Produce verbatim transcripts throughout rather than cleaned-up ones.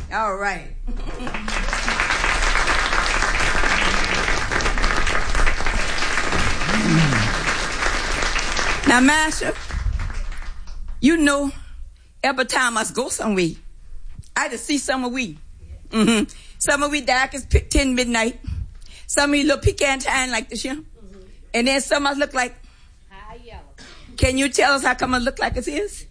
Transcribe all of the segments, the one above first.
All right. Now, Master, you know, every time I go somewhere, I just see some of we. Mm-hmm. Some of we dark as ten midnight. Some of we look pecan tan like this, you know? Mm-hmm. And then some of us look like high yellow. Can you tell us how come it look like it is?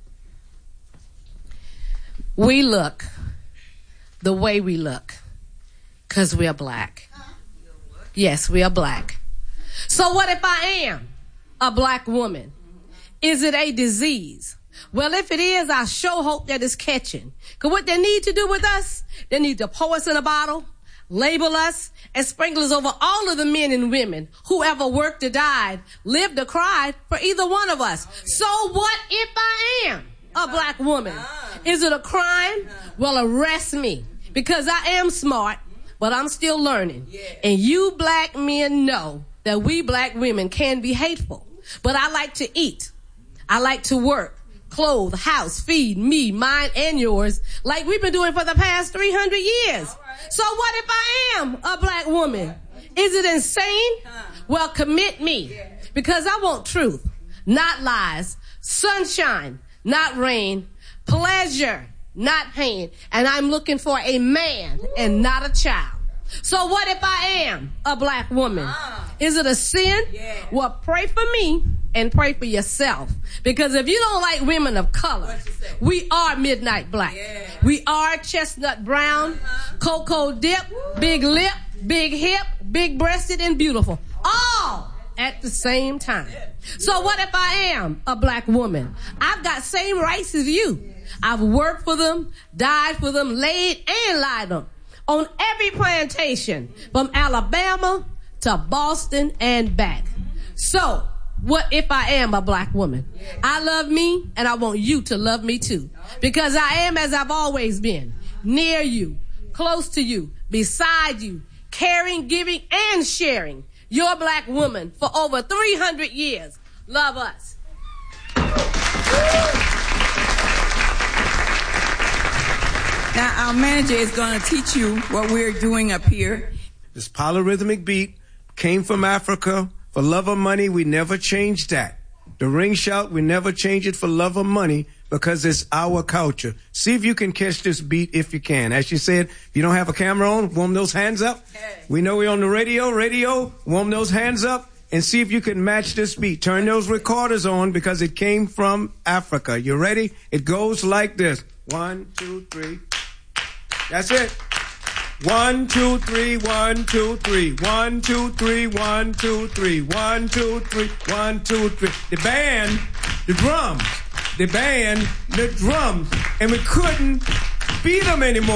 We look the way we look because we are black. Yes, we are black. So what if I am a black woman? Is it a disease? Well, if it is, I sure hope that it's catching. Because what they need to do with us, they need to pour us in a bottle, label us, and sprinkle us over all of the men and women who ever worked or died, lived or cried for either one of us. So what if I am a black woman? Is it a crime? Well, arrest me. Because I am smart, but I'm still learning. And you black men know that we black women can be hateful. But I like to eat. I like to work, clothe, house, feed me, mine, and yours, like we've been doing for the past three hundred years. Right. So what if I am a black woman? Is it insane? Well, commit me, because I want truth, not lies, sunshine, not rain, pleasure, not pain, and I'm looking for a man and not a child. So what if I am a black woman? Is it a sin? Yeah. Well, pray for me and pray for yourself. Because if you don't like women of color, we are midnight black. Yeah. We are chestnut brown, uh-huh. cocoa dip, Woo. Big lip, big hip, big breasted, and beautiful. All at the same time. So what if I am a black woman? I've got same rights as you. I've worked for them, died for them, laid and lied on. On every plantation, from Alabama to Boston and back. So, what if I am a black woman? I love me, and I want you to love me too. Because I am as I've always been. Near you, close to you, beside you, caring, giving, and sharing. You're a black woman for over three hundred years. Love us. Now, our manager is going to teach you what we're doing up here. This polyrhythmic beat came from Africa. For love or money, we never changed that. The ring shout, we never change it for love or money because it's our culture. See if you can catch this beat if you can. As you said, if you don't have a camera on, warm those hands up. Hey. We know we're on the radio. Radio, warm those hands up and see if you can match this beat. Turn those recorders on because it came from Africa. You ready? It goes like this. One, two, three. That's it. One, two, three, one, two, three. One, two, three, one, two, three. One, two, three, one, two, three. The band, the drums. The band, the drums. And we couldn't beat them anymore.